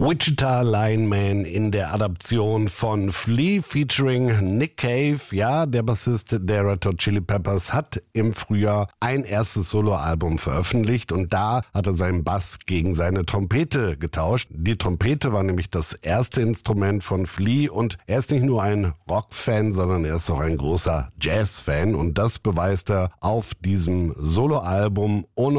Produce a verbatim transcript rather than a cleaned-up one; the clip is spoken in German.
Wichita Lineman in der Adaption von Flea featuring Nick Cave. Ja, der Bassist der Red Hot Chili Peppers hat im Frühjahr ein erstes Soloalbum veröffentlicht und da hat er seinen Bass gegen seine Trompete getauscht. Die Trompete war nämlich das erste Instrument von Flea und er ist nicht nur ein Rock-Fan, sondern er ist auch ein großer Jazz-Fan und das beweist er auf diesem Soloalbum Ono